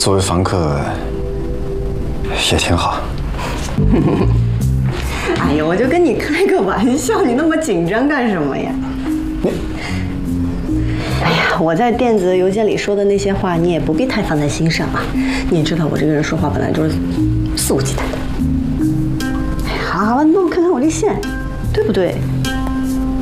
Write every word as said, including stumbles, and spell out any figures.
作为房客也挺好。 哎呀，我就跟你开个玩笑，你那么紧张干什么呀？哎呀，我在电子邮件里说的那些话，你也不必太放在心上啊。你也知道我这个人说话本来就是肆无忌惮的。哎，好了好了，你帮我看看我这线，对不对？